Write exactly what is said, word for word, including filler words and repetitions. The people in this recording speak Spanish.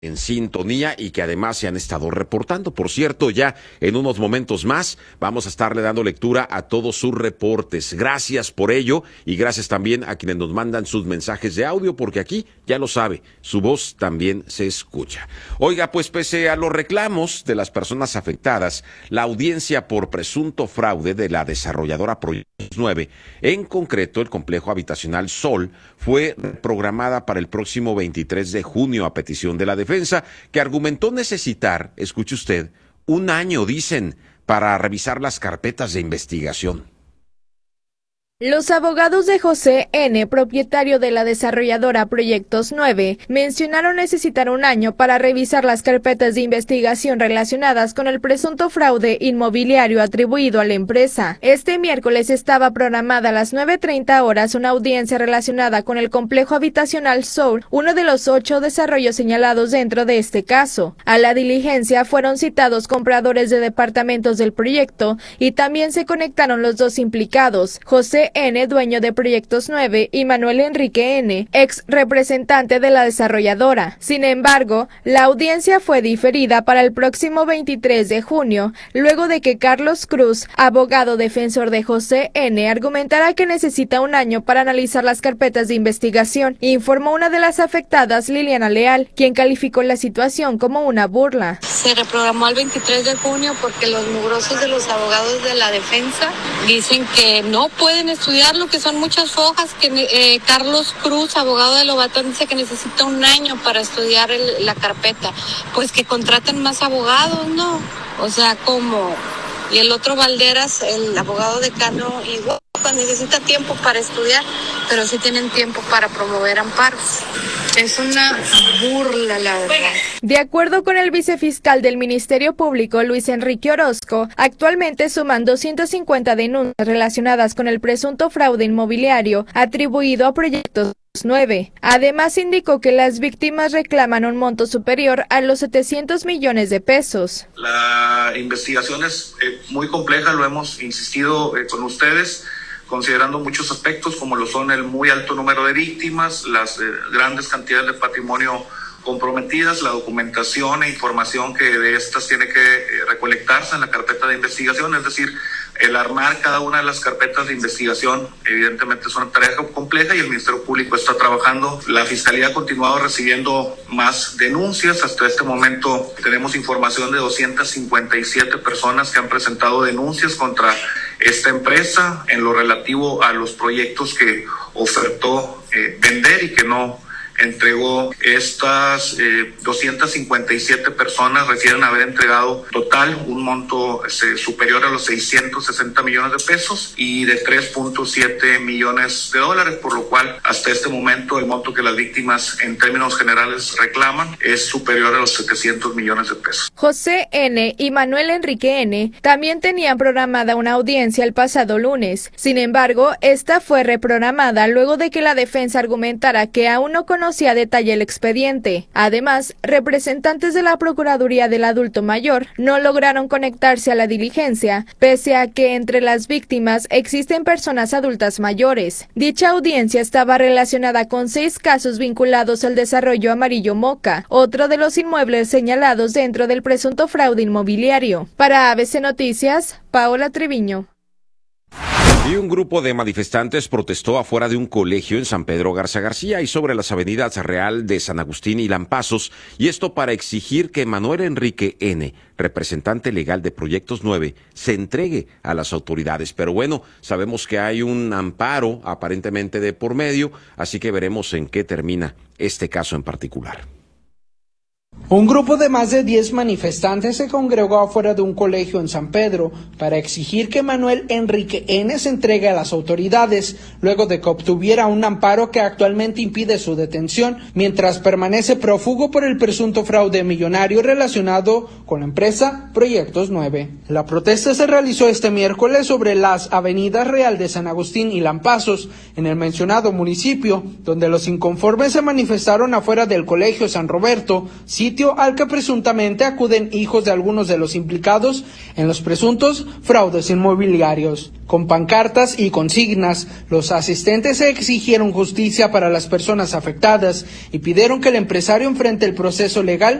en sintonía y que además se han estado reportando. Por cierto, ya en unos momentos más vamos a estarle dando lectura a todos sus reportes. Gracias por ello y gracias también a quienes nos mandan sus mensajes de audio, porque aquí, ya lo sabe, su voz también se escucha. Oiga, pues pese a los reclamos de las personas afectadas, la audiencia por presunto fraude de la desarrolladora Proyectos nueve, en concreto el complejo habitacional Sol, fue programada para el próximo veintitrés de junio a petición de la defensa, que argumentó necesitar, escuche usted, un año, dicen, para revisar las carpetas de investigación. Los abogados de José N., propietario de la desarrolladora Proyectos nueve, mencionaron necesitar un año para revisar las carpetas de investigación relacionadas con el presunto fraude inmobiliario atribuido a la empresa. Este miércoles estaba programada a las nueve treinta horas una audiencia relacionada con el complejo habitacional Soul, uno de los ocho desarrollos señalados dentro de este caso. A la diligencia fueron citados compradores de departamentos del proyecto y también se conectaron los dos implicados, José N., dueño de Proyectos nueve, y Manuel Enrique N., ex representante de la desarrolladora. Sin embargo, la audiencia fue diferida para el próximo veintitrés de junio, luego de que Carlos Cruz, abogado defensor de José N., argumentara que necesita un año para analizar las carpetas de investigación, informó una de las afectadas, Liliana Leal, quien calificó la situación como una burla. Se reprogramó al veintitrés de junio porque los mugrosos de los abogados de la defensa dicen que no pueden estudiar lo que son muchas hojas, que eh, Carlos Cruz, abogado de Lobatón, dice que necesita un año para estudiar el, la carpeta. Pues que contraten más abogados, ¿no? O sea, como... Y el otro Valderas, el abogado de Cano, igual, pues necesita tiempo para estudiar, pero sí tienen tiempo para promover amparos. Es una burla, la verdad. De acuerdo con el vicefiscal del Ministerio Público, Luis Enrique Orozco, actualmente suman doscientas cincuenta denuncias relacionadas con el presunto fraude inmobiliario atribuido a Proyectos nueve. Además, indicó que las víctimas reclaman un monto superior a los setecientos millones de pesos. La investigación es eh, muy compleja, lo hemos insistido eh, con ustedes, considerando muchos aspectos como lo son el muy alto número de víctimas, las eh, grandes cantidades de patrimonio comprometidas, la documentación e información que de estas tiene que eh, recolectarse en la carpeta de investigación, es decir, el armar cada una de las carpetas de investigación evidentemente es una tarea compleja y el Ministerio Público está trabajando. La Fiscalía ha continuado recibiendo más denuncias. Hasta este momento tenemos información de doscientas cincuenta y siete personas que han presentado denuncias contra esta empresa en lo relativo a los proyectos que ofertó eh, vender y que no entregó. Estas eh, doscientas cincuenta y siete personas refieren a haber entregado total un monto eh, superior a los seiscientos sesenta millones de pesos y de tres punto siete millones de dólares, por lo cual hasta este momento el monto que las víctimas en términos generales reclaman es superior a los setecientos millones de pesos. José N. y Manuel Enrique N. también tenían programada una audiencia el pasado lunes. Sin embargo, esta fue reprogramada luego de que la defensa argumentara que aún no conocía a detalle el expediente. Además, representantes de la Procuraduría del Adulto Mayor no lograron conectarse a la diligencia, pese a que entre las víctimas existen personas adultas mayores. Dicha audiencia estaba relacionada con seis casos vinculados al desarrollo Amarillo Moca, otro de los inmuebles señalados dentro del presunto fraude inmobiliario. Para A B C Noticias, Paola Treviño. Y un grupo de manifestantes protestó afuera de un colegio en San Pedro Garza García y sobre las avenidas Real de San Agustín y Lampazos, y esto para exigir que Manuel Enrique N., representante legal de Proyectos nueve, se entregue a las autoridades. Pero bueno, sabemos que hay un amparo aparentemente de por medio, así que veremos en qué termina este caso en particular. Un grupo de más de diez manifestantes se congregó afuera de un colegio en San Pedro para exigir que Manuel Enrique N. se entregue a las autoridades, luego de que obtuviera un amparo que actualmente impide su detención, mientras permanece prófugo por el presunto fraude millonario relacionado con la empresa Proyectos nueve. La protesta se realizó este miércoles sobre las avenidas Real de San Agustín y Lampazos, en el mencionado municipio, donde los inconformes se manifestaron afuera del colegio San Roberto, sitio sitio al que presuntamente acuden hijos de algunos de los implicados en los presuntos fraudes inmobiliarios. Con pancartas y consignas, los asistentes exigieron justicia para las personas afectadas y pidieron que el empresario enfrente el proceso legal